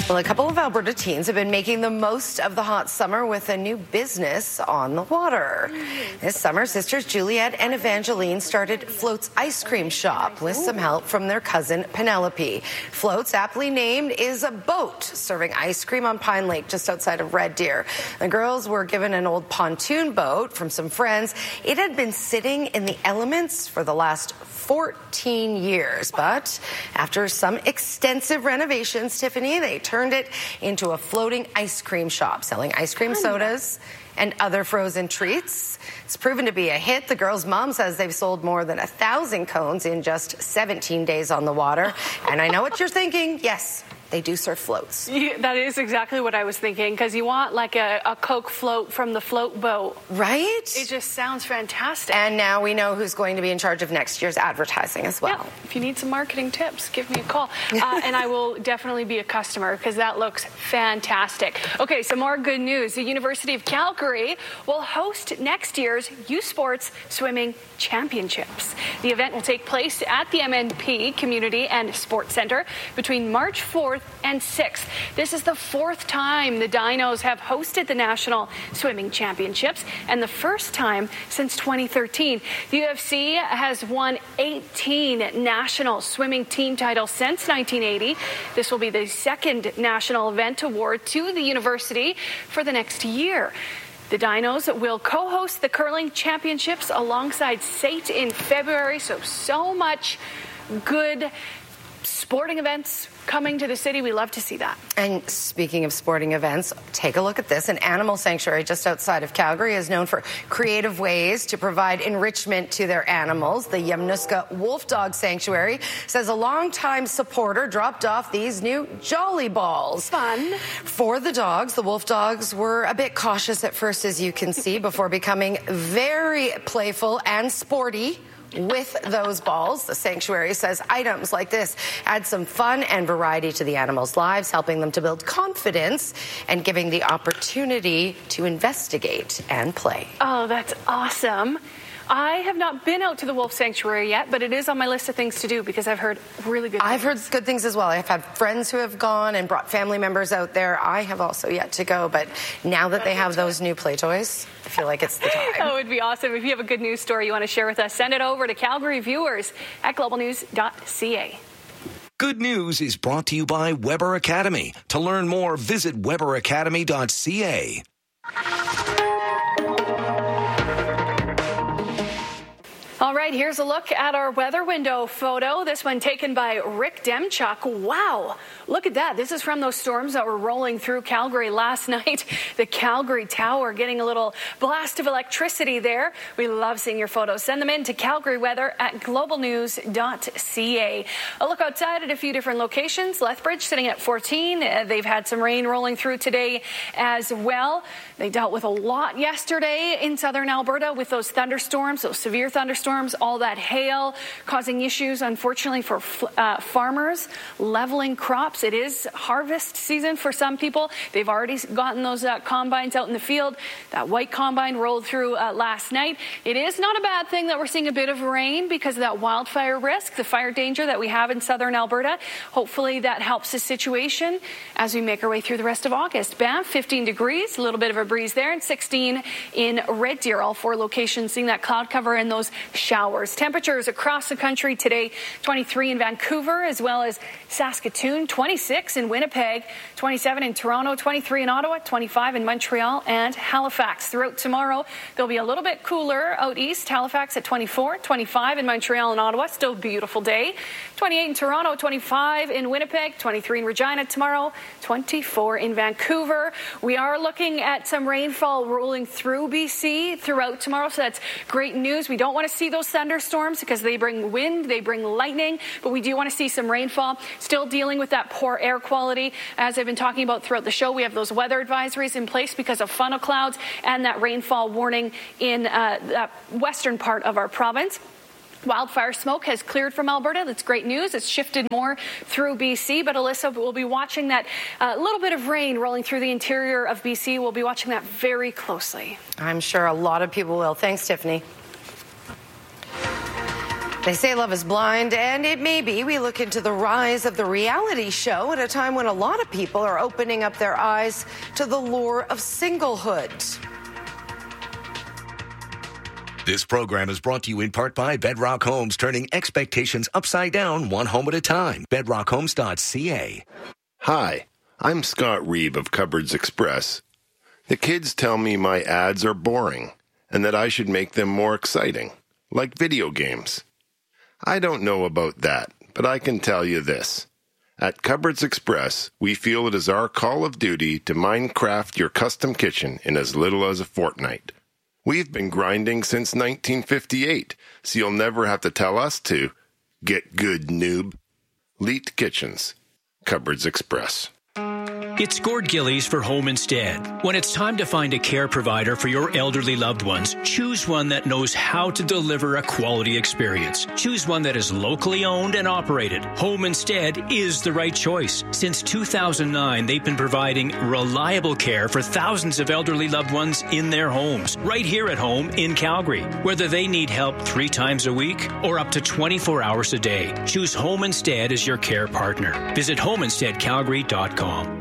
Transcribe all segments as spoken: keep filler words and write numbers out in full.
Well, a couple of Alberta teens have been making the most of the hot summer with a new business on the water. This summer, sisters Juliet and Evangeline started Float's Ice Cream Shop with some help from their cousin Penelope. Float's, aptly named, is a boat serving ice cream on Pine Lake just outside of Red Deer. The girls were given an old pontoon boat from some friends. It had been sitting in the elements for the last fourteen years, but after some extensive renovations, Tiffany, they turned it into a floating ice cream shop, selling ice cream sodas and other frozen treats. It's proven to be a hit. The girls' mom says they've sold more than a thousand cones in just seventeen days on the water. And I know what you're thinking. Yes, they do serve floats. Yeah, that is exactly what I was thinking, because you want like a, a Coke float from the float boat. Right? It just sounds fantastic. And now we know who's going to be in charge of next year's advertising as well. Yeah, if you need some marketing tips, give me a call. Uh, and I will definitely be a customer, because that looks fantastic. Okay, some more good news. The University of Calgary will host next year's U Sports Swimming Championships. The event will take place at the M N P Community and Sports Centre between March fourth and sixth. This is the fourth time the Dinos have hosted the National Swimming Championships, and the first time since twenty thirteen. The U F C has won eighteen national swimming team titles since nineteen eighty. This will be the second national event award to the university for the next year. The Dinos will co-host the curling championships alongside S A T in February, so so much good sporting events coming to the city. We love to see that. And speaking of sporting events, take a look at this. An animal sanctuary just outside of Calgary is known for creative ways to provide enrichment to their animals. The Yamnuska Wolf Dog Sanctuary says a longtime supporter dropped off these new Jolly Balls. Fun. For the dogs, the wolf dogs were a bit cautious at first, as you can see, before becoming very playful and sporty with those balls. The sanctuary says items like this add some fun and variety to the animals' lives, helping them to build confidence and giving the opportunity to investigate and play. Oh, that's awesome. I have not been out to the Wolf Sanctuary yet, but it is on my list of things to do because I've heard really good things. I've heard good things as well. I've had friends who have gone and brought family members out there. I have also yet to go, but now that they have those new play toys, I feel like it's the time. That would be awesome. If you have a good news story you want to share with us, send it over to Calgary Viewers at global news dot c a. Good News is brought to you by Weber Academy. To learn more, visit weber academy dot c a. All right, here's a look at our weather window photo. This one taken by Rick Demchuk. Wow, look at that. This is from those storms that were rolling through Calgary last night. The Calgary Tower getting a little blast of electricity there. We love seeing your photos. Send them in to Calgary Weather at global news dot c a. A look outside at a few different locations. Lethbridge sitting at fourteen. Uh, they've had some rain rolling through today as well. They dealt with a lot yesterday in southern Alberta with those thunderstorms, those severe thunderstorms. All that hail causing issues, unfortunately, for uh, farmers leveling crops. It is harvest season for some people. They've already gotten those uh, combines out in the field. That white combine rolled through uh, last night. It is not a bad thing that we're seeing a bit of rain because of that wildfire risk, the fire danger that we have in southern Alberta. Hopefully that helps the situation as we make our way through the rest of August. Banff, fifteen degrees, a little bit of a breeze there, and sixteen in Red Deer. All four locations seeing that cloud cover and those showers. Temperatures across the country today, twenty-three in Vancouver as well as Saskatoon, twenty-six in Winnipeg, twenty-seven in Toronto, twenty-three in Ottawa, twenty-five in Montreal and Halifax. Throughout tomorrow, there'll be a little bit cooler out east. Halifax at twenty-four, twenty-five in Montreal and Ottawa. Still a beautiful day. twenty-eight in Toronto, twenty-five in Winnipeg, twenty-three in Regina tomorrow, twenty-four in Vancouver. We are looking at some rainfall rolling through B C throughout tomorrow, so that's great news. We don't want to see those thunderstorms because they bring wind, they bring lightning, but we do want to see some rainfall. Still dealing with that poor air quality. As I've been talking about throughout the show, we have those weather advisories in place because of funnel clouds and that rainfall warning in uh, that western part of our province. Wildfire smoke has cleared from Alberta. That's great news. It's shifted more through B C, but Alyssa will be watching that uh, little bit of rain rolling through the interior of B C. We'll be watching that very closely. I'm sure a lot of people will. Thanks, Tiffany. They say love is blind, and it may be. We look into the rise of the reality show at a time when a lot of people are opening up their eyes to the lure of singlehood. This program is brought to you in part by Bedrock Homes, turning expectations upside down one home at a time. bedrock homes dot c a. Hi, I'm Scott Reeb of Cupboards Express. The kids tell me my ads are boring and that I should make them more exciting, like video games. I don't know about that, but I can tell you this. At Cupboards Express, we feel it is our call of duty to Minecraft your custom kitchen in as little as a fortnight. We've been grinding since nineteen fifty-eight, so you'll never have to tell us to. Get good, noob. Leet Kitchens. Cupboards Express. It's Gord Gillies for Home Instead. When it's time to find a care provider for your elderly loved ones, choose one that knows how to deliver a quality experience. Choose one that is locally owned and operated. Home Instead is the right choice. Since two thousand nine, they've been providing reliable care for thousands of elderly loved ones in their homes, right here at home in Calgary. Whether they need help three times a week or up to twenty-four hours a day, choose Home Instead as your care partner. Visit home instead calgary dot com.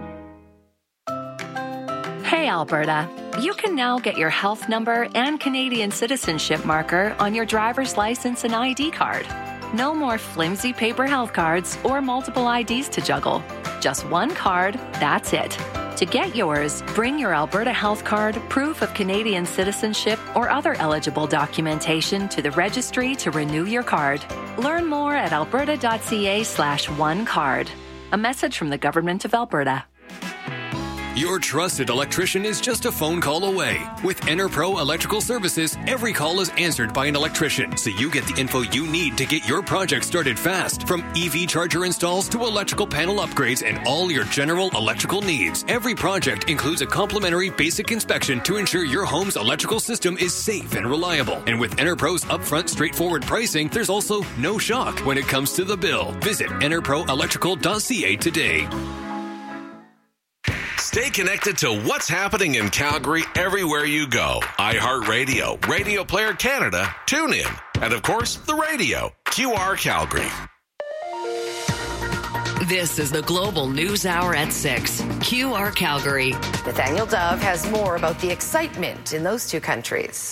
Hey, Alberta. You can now get your health number and Canadian citizenship marker on your driver's license and I D card. No more flimsy paper health cards or multiple I Ds to juggle. Just one card, that's it. To get yours, bring your Alberta health card, proof of Canadian citizenship, or other eligible documentation to the registry to renew your card. Learn more at alberta dot c a slash one card. A message from the Government of Alberta. Your trusted electrician is just a phone call away. With EnerPro Electrical Services, every call is answered by an electrician, so you get the info you need to get your project started fast. From E V charger installs to electrical panel upgrades and all your general electrical needs. Every project includes a complimentary basic inspection to ensure your home's electrical system is safe and reliable. And with EnerPro's upfront, straightforward pricing, there's also no shock when it comes to the bill. Visit ener pro electrical dot c a today. Stay connected to what's happening in Calgary everywhere you go. iHeartRadio, Radio Player Canada, TuneIn, and of course, the radio, Q R Calgary. This is the Global News Hour at six. Q R Calgary. Nathaniel Dove has more about the excitement in those two countries.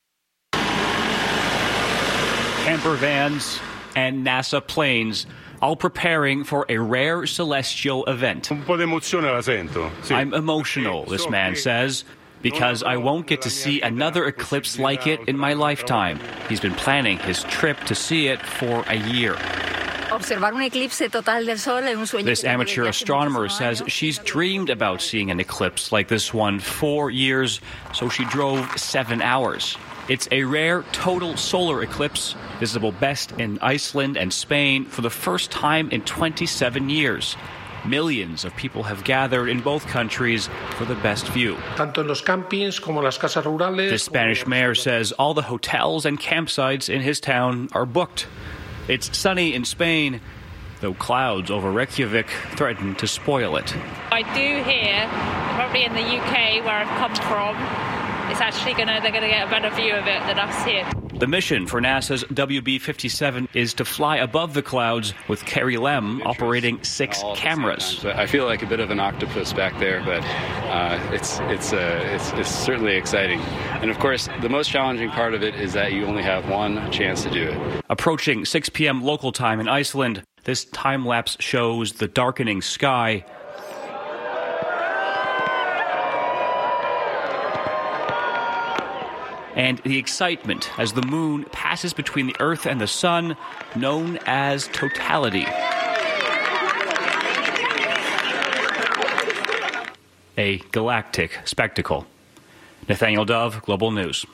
Camper vans and NASA planes all preparing for a rare celestial event. Un po' d'emozione la sento. Sì. I'm emotional, this man says, because I won't get to see another eclipse like it in my lifetime. He's been planning his trip to see it for a year. This amateur astronomer says she's dreamed about seeing an eclipse like this one for years, so she drove seven hours. It's a rare total solar eclipse, visible best in Iceland and Spain for the first time in twenty-seven years. Millions of people have gathered in both countries for the best view. The Spanish mayor says all the hotels and campsites in his town are booked. It's sunny in Spain, though clouds over Reykjavik threaten to spoil it. I do hear, probably in the U K where I've come from, it's actually going to, they're going to get a better view of it than us here. The mission for NASA's W B fifty-seven is to fly above the clouds with Carrie Lem operating six cameras. I feel like a bit of an octopus back there, but uh, it's it's, uh, it's it's certainly exciting. And of course, the most challenging part of it is that you only have one chance to do it. Approaching six p.m. local time in Iceland, this time-lapse shows the darkening sky. And the excitement as the moon passes between the Earth and the Sun, known as totality. A galactic spectacle. Nathaniel Dove, Global News.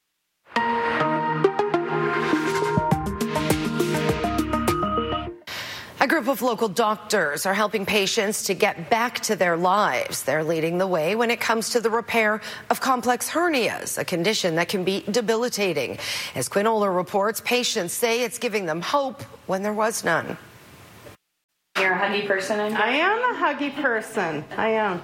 A group of local doctors are helping patients to get back to their lives. They're leading the way when it comes to the repair of complex hernias, a condition that can be debilitating. As Quinn Oler reports, patients say it's giving them hope when there was none. You're a huggy person, I am a huggy person. I am.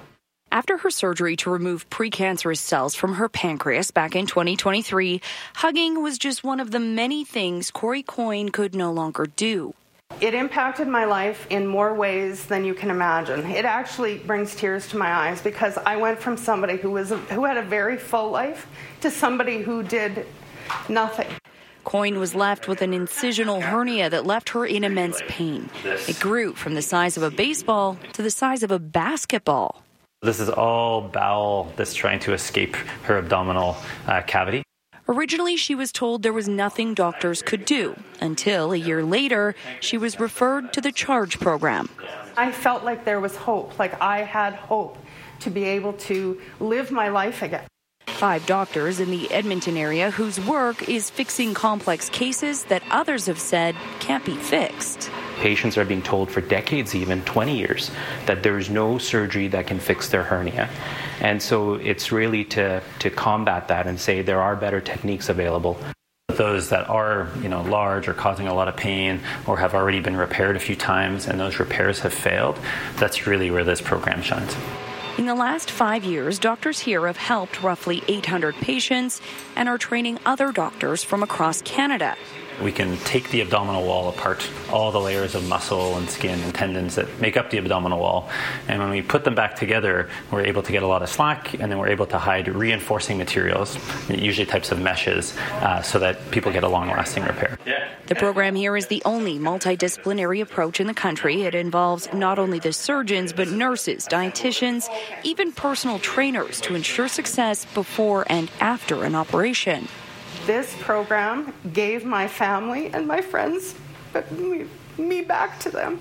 After her surgery to remove precancerous cells from her pancreas back in twenty twenty-three, hugging was just one of the many things Corey Coyne could no longer do. It impacted my life in more ways than you can imagine. It actually brings tears to my eyes because I went from somebody who was a, who had a very full life to somebody who did nothing. Coyne was left with an incisional hernia that left her in immense pain. It grew from the size of a baseball to the size of a basketball. This is all bowel that's trying to escape her abdominal uh, cavity. Originally, she was told there was nothing doctors could do, until a year later, she was referred to the CHARGE program. I felt like there was hope, like I had hope to be able to live my life again. Five doctors in the Edmonton area whose work is fixing complex cases that others have said can't be fixed. Patients are being told for decades, even twenty years, that there is no surgery that can fix their hernia. And so it's really to, to combat that and say there are better techniques available. Those that are, you know, large or causing a lot of pain or have already been repaired a few times and those repairs have failed, that's really where this program shines. In the last five years, doctors here have helped roughly eight hundred patients and are training other doctors from across Canada. We can take the abdominal wall apart, all the layers of muscle and skin and tendons that make up the abdominal wall. And when we put them back together, we're able to get a lot of slack, and then we're able to hide reinforcing materials, usually types of meshes, uh, so that people get a long-lasting repair. Yeah. The program here is the only multidisciplinary approach in the country. It involves not only the surgeons, but nurses, dietitians, even personal trainers to ensure success before and after an operation. This program gave my family and my friends me, me back to them.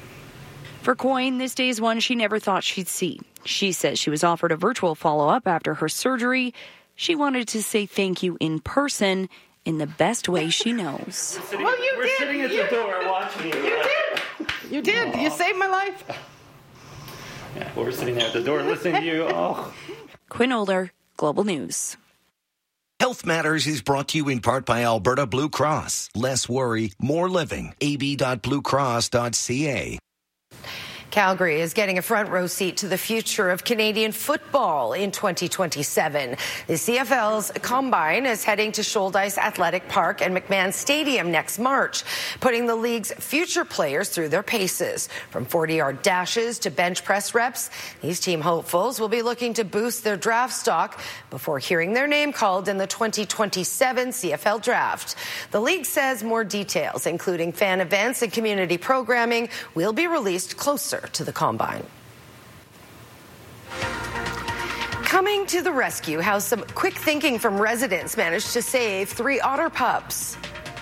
For Coyne, this day is one she never thought she'd see. She says she was offered a virtual follow-up after her surgery. She wanted to say thank you in person in the best way she knows. Well, you We're did. sitting at you, the door watching you. You did. You did. Aww. You saved my life. Yeah, well, we're sitting there at the door listening to you. Oh. Quinn Older, Global News. Health Matters is brought to you in part by Alberta Blue Cross. Less worry, more living. a b dot blue cross dot c a. Calgary is getting a front row seat to the future of Canadian football in twenty twenty-seven. The C F L's Combine is heading to Shoaldice Athletic Park and McMahon Stadium next March, putting the league's future players through their paces. From forty-yard dashes to bench press reps, these team hopefuls will be looking to boost their draft stock before hearing their name called in the twenty twenty-seven C F L Draft. The league says more details, including fan events and community programming, will be released closer to the Combine. Coming to the rescue, how some quick thinking from residents managed to save three otter pups.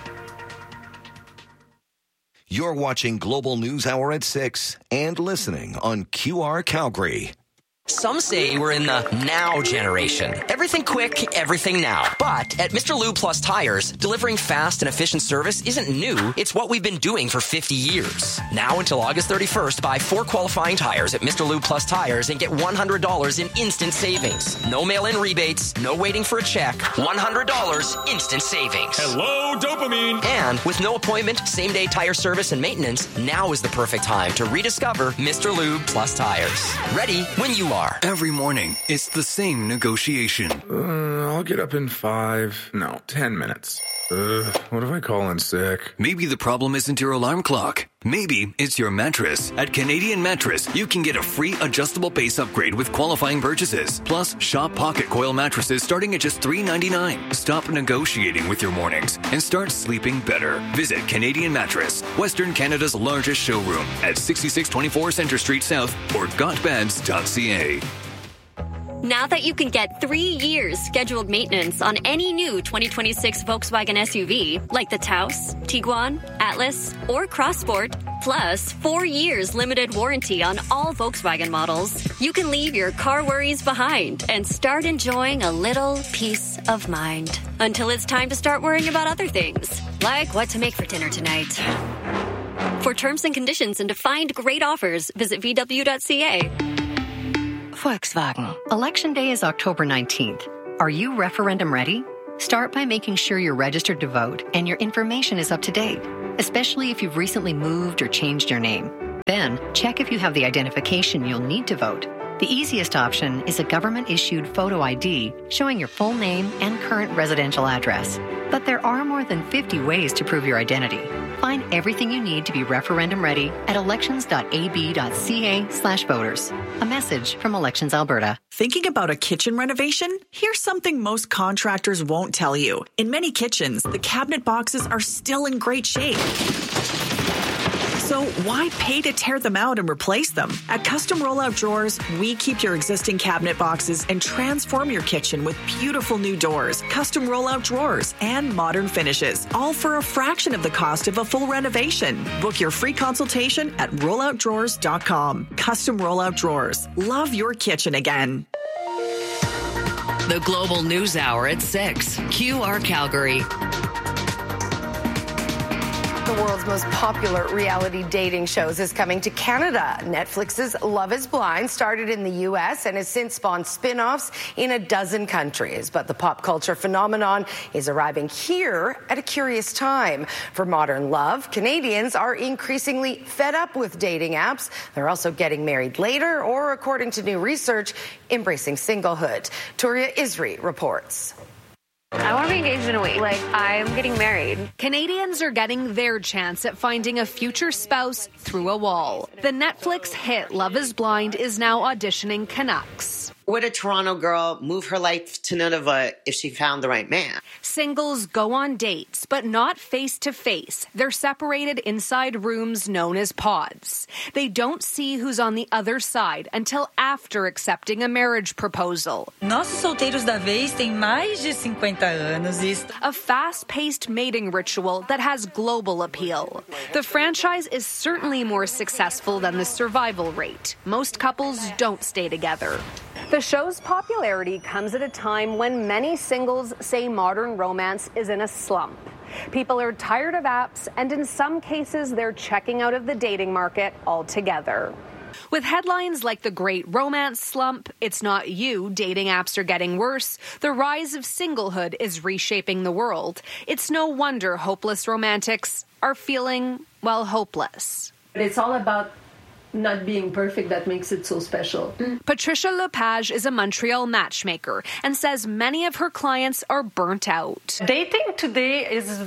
You're watching Global News Hour at six and listening on Q R Calgary. Some say we're in the now generation. Everything quick, everything now. But at Mister Lube Plus Tires, delivering fast and efficient service isn't new. It's what we've been doing for fifty years. Now until August thirty-first, buy four qualifying tires at Mister Lube Plus Tires and get one hundred dollars in instant savings. No mail-in rebates, no waiting for a check. one hundred dollars instant savings. Hello, dopamine. And with no appointment, same-day tire service and maintenance, now is the perfect time to rediscover Mister Lube Plus Tires. Ready when you are. Every morning, it's the same negotiation. Uh, I'll get up in five, no, ten minutes. Uh, what if I call in sick? Maybe the problem isn't your alarm clock. Maybe it's your mattress. At Canadian Mattress, you can get a free adjustable base upgrade with qualifying purchases. Plus, shop pocket coil mattresses starting at just three dollars and ninety-nine cents. Stop negotiating with your mornings and start sleeping better. Visit Canadian Mattress, Western Canada's largest showroom at sixty-six twenty-four Centre Street South or got beds dot c a. Now that you can get three years scheduled maintenance on any new twenty twenty-six Volkswagen S U V, like the Taos, Tiguan, Atlas, or Crossport, plus four years limited warranty on all Volkswagen models, you can leave your car worries behind and start enjoying a little peace of mind. Until it's time to start worrying about other things, like what to make for dinner tonight. For terms and conditions and to find great offers, visit v w dot c a. Volkswagen. Election Day is October nineteenth. Are you referendum ready? Start by making sure you're registered to vote and your information is up to date, especially if you've recently moved or changed your name. Then, check if you have the identification you'll need to vote. The The easiest option is a government-issued photo I D showing your full name and current residential address. But there are more than fifty ways to prove your identity. Find everything you need to be referendum ready at elections.ab.ca slash voters. A message from Elections Alberta. Thinking about a kitchen renovation? Here's something most contractors won't tell you. In many kitchens, the cabinet boxes are still in great shape. So why pay to tear them out and replace them? At Custom Rollout Drawers, we keep your existing cabinet boxes and transform your kitchen with beautiful new doors, custom rollout drawers, and modern finishes, all for a fraction of the cost of a full renovation. Book your free consultation at rollout drawers dot com. Custom Rollout Drawers. Love your kitchen again. The Global News Hour at six. Q R Calgary. The world's most popular reality dating shows is coming to Canada. Netflix's Love is Blind started in the U S and has since spawned spin-offs in a dozen countries. But the pop culture phenomenon is arriving here at a curious time. For modern love, Canadians are increasingly fed up with dating apps. They're also getting married later or, according to new research, embracing singlehood. Turia Isri reports. I want to be engaged in a week. Like, I'm getting married. Canadians are getting their chance at finding a future spouse through a wall. The Netflix hit Love is Blind is now auditioning Canucks. Would a Toronto girl move her life to Nunavut if she found the right man? Singles go on dates, but not face-to-face. They're separated inside rooms known as pods. They don't see who's on the other side until after accepting a marriage proposal. Nossos solteiros da vez têm mais de cinquenta anos. A fast-paced mating ritual that has global appeal. The franchise is certainly more successful than the survival rate. Most couples don't stay together. The show's popularity comes at a time when many singles say modern romance is in a slump. People are tired of apps, and in some cases, they're checking out of the dating market altogether. With headlines like the Great Romance Slump, It's Not You, Dating Apps Are Getting Worse, the rise of singlehood is reshaping the world. It's no wonder hopeless romantics are feeling, well, hopeless. It's all about not being perfect that makes it so special. Mm. Patricia Lepage is a Montreal matchmaker and says many of her clients are burnt out. Dating today is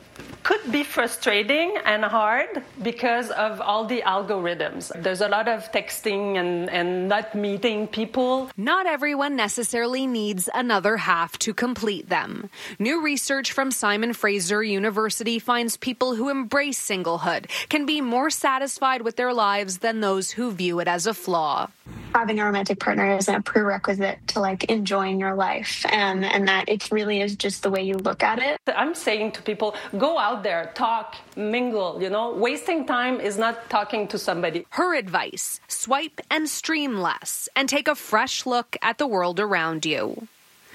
could be frustrating and hard because of all the algorithms. There's a lot of texting and, and not meeting people. Not everyone necessarily needs another half to complete them. New research from Simon Fraser University finds people who embrace singlehood can be more satisfied with their lives than those who view it as a flaw. Having a romantic partner is a prerequisite to like enjoying your life, and, and that it really is just the way you look at it. I'm saying to people, go out there, talk, mingle, you know, wasting time is not talking to somebody. Her advice, swipe and stream less and take a fresh look at the world around you.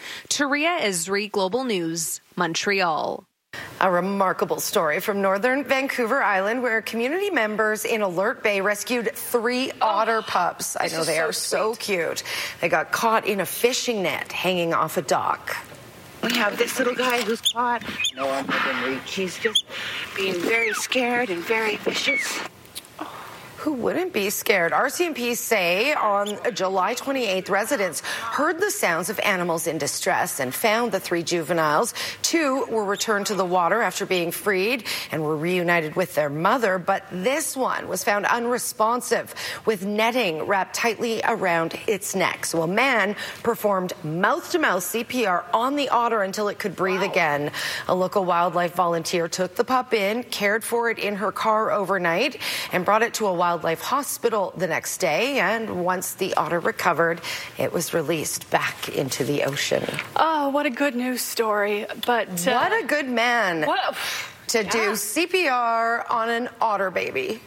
Turia Isri, Global News, Montreal. A remarkable story from northern Vancouver Island where community members in Alert Bay rescued three oh, otter pups. I know they so are so cute. They got caught in a fishing net hanging off a dock. We have this little guy who's caught. No one within reach. He's just being very scared and very vicious. Who wouldn't be scared? R C M P say on July twenty-eighth, residents heard the sounds of animals in distress and found the three juveniles. Two were returned to the water after being freed and were reunited with their mother. But this one was found unresponsive with netting wrapped tightly around its neck. So a man performed mouth-to-mouth C P R on the otter until it could breathe wow. again. A local wildlife volunteer took the pup in, cared for it in her car overnight, and brought it to a wildlife hospital the next day, and once the otter recovered, it was released back into the ocean. Oh, what a good news story. But uh, what a good man what? to yeah. do C P R on an otter baby.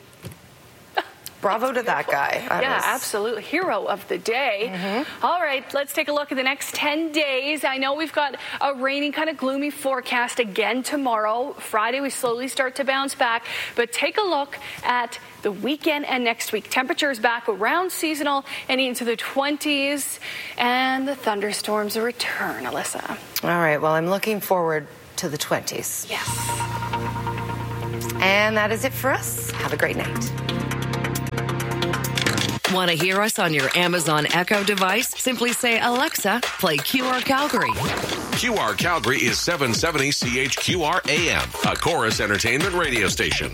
Bravo to that guy. That yeah, was... absolutely. Hero of the day. Mm-hmm. All right, let's take a look at the next ten days. I know we've got a rainy, kind of gloomy forecast again tomorrow. Friday, we slowly start to bounce back. But take a look at the weekend and next week. Temperatures back around seasonal and into the twenties. And the thunderstorms return, Alyssa. All right, well, I'm looking forward to the twenties. Yes. And that is it for us. Have a great night. Want to hear us on your Amazon Echo device? Simply say, Alexa, play Q R Calgary. Q R Calgary is seven seventy C H Q R A M, a Chorus Entertainment radio station.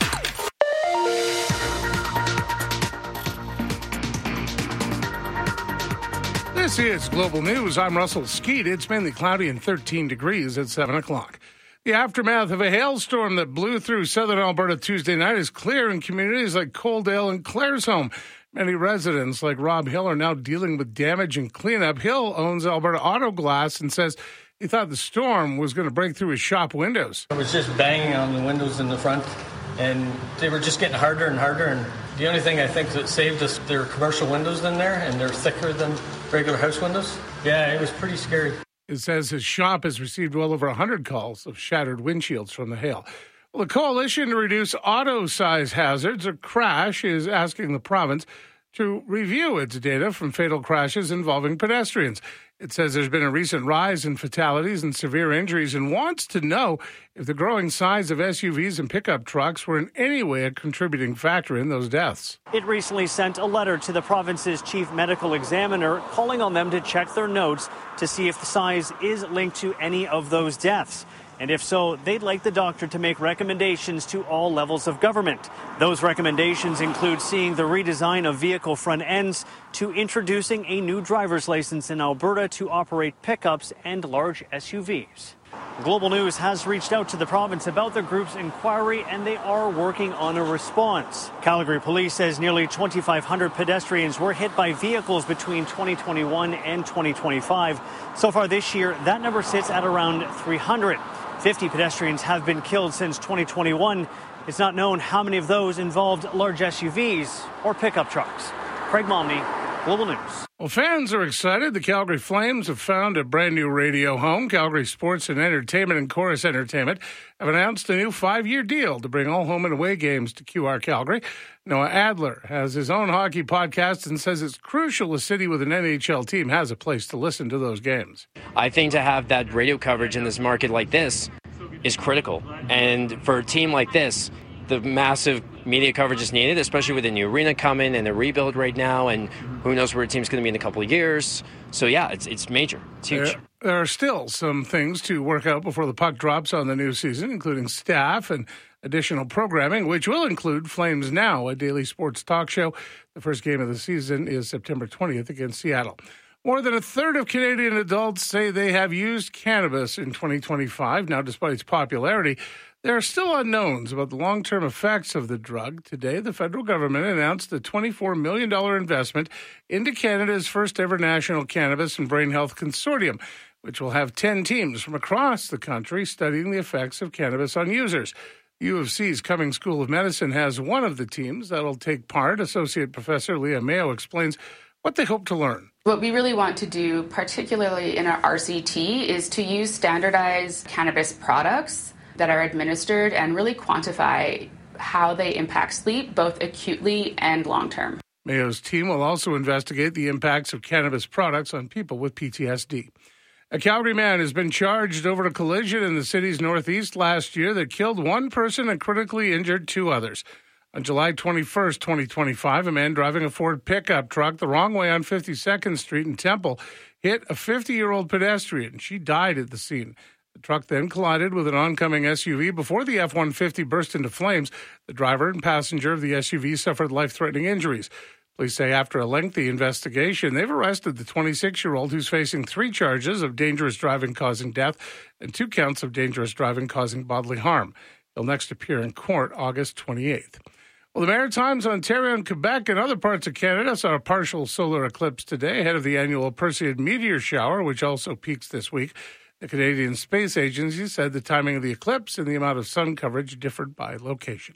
This is Global News. I'm Russell Skeet. It's mainly cloudy and thirteen degrees at seven o'clock. The aftermath of a hailstorm that blew through southern Alberta Tuesday night is clear in communities like Coaldale and Claresholm. Many residents like Rob Hill are now dealing with damage and cleanup. Hill owns Alberta Auto Glass and says he thought the storm was going to break through his shop windows. I was just banging on the windows in the front, and they were just getting harder and harder. And the only thing I think that saved us, there were commercial windows in there, and they're thicker than regular house windows. Yeah, it was pretty scary. It says his shop has received well over one hundred calls of shattered windshields from the hail. Well, the Coalition to Reduce Auto-Size Hazards, or CRASH, is asking the province to review its data from fatal crashes involving pedestrians. It says there's been a recent rise in fatalities and severe injuries and wants to know if the growing size of S U Vs and pickup trucks were in any way a contributing factor in those deaths. It recently sent a letter to the province's chief medical examiner calling on them to check their notes to see if the size is linked to any of those deaths. And if so, they'd like the doctor to make recommendations to all levels of government. Those recommendations include seeing the redesign of vehicle front ends to introducing a new driver's license in Alberta to operate pickups and large S U Vs. Global News has reached out to the province about the group's inquiry, and they are working on a response. Calgary Police says nearly twenty-five hundred pedestrians were hit by vehicles between twenty twenty-one and twenty twenty-five. So far this year, that number sits at around three hundred. fifty pedestrians have been killed since twenty twenty-one. It's not known how many of those involved large S U Vs or pickup trucks. Craig Momney, Global News. Well, fans are excited. The Calgary Flames have found a brand new radio home. Calgary Sports and Entertainment and Chorus Entertainment have announced a new five-year deal to bring all home and away games to Q R Calgary. Noah Adler has his own hockey podcast and says it's crucial a city with an N H L team has a place to listen to those games. I think to have that radio coverage in this market like this is critical. And for a team like this, the massive media coverage is needed, especially with the new arena coming and the rebuild right now, and who knows where a team's going to be in a couple of years. So, yeah, it's it's major. It's huge. There, there are still some things to work out before the puck drops on the new season, including staff and additional programming, which will include Flames Now, a daily sports talk show. The first game of the season is September twentieth against Seattle. More than a third of Canadian adults say they have used cannabis in twenty twenty-five. Now, despite its popularity, there are still unknowns about the long-term effects of the drug. Today, the federal government announced a twenty-four million dollars investment into Canada's first-ever National Cannabis and Brain Health Consortium, which will have ten teams from across the country studying the effects of cannabis on users. U of C's Cummings School of Medicine has one of the teams that will take part. Associate Professor Leah Mayo explains what they hope to learn. What we really want to do, particularly in our R C T, is to use standardized cannabis products that are administered and really quantify how they impact sleep, both acutely and long-term. Mayo's team will also investigate the impacts of cannabis products on people with P T S D. A Calgary man has been charged over a collision in the city's northeast last year that killed one person and critically injured two others. On July twenty-first, twenty twenty-five, a man driving a Ford pickup truck the wrong way on fifty-second Street in Temple hit a fifty-year-old pedestrian. She died at the scene. The truck then collided with an oncoming S U V before the F one fifty burst into flames. The driver and passenger of the S U V suffered life-threatening injuries. Police say after a lengthy investigation, they've arrested the twenty-six-year-old who's facing three charges of dangerous driving causing death and two counts of dangerous driving causing bodily harm. He'll next appear in court August twenty-eighth. Well, the Maritimes, Ontario, and Quebec and other parts of Canada saw a partial solar eclipse today ahead of the annual Perseid meteor shower, which also peaks this week. The Canadian Space Agency said the timing of the eclipse and the amount of sun coverage differed by location.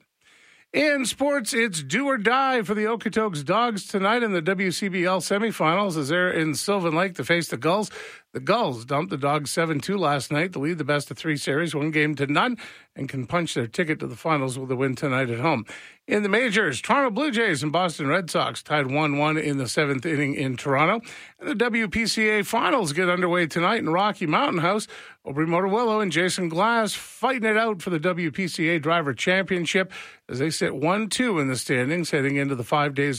In sports, it's do or die for the Okotoks Dogs tonight in the W C B L semifinals as they're in Sylvan Lake to face the Gulls. The Gulls dumped the Dogs seven two last night to lead the best of three series, one game to none, and can punch their ticket to the finals with a win tonight at home. In the majors, Toronto Blue Jays and Boston Red Sox tied one one in the seventh inning in Toronto. And the W P C A finals get underway tonight in Rocky Mountain House. Aubrey Motorwillow and Jason Glass fighting it out for the W P C A Driver Championship as they sit one two in the standings heading into the five days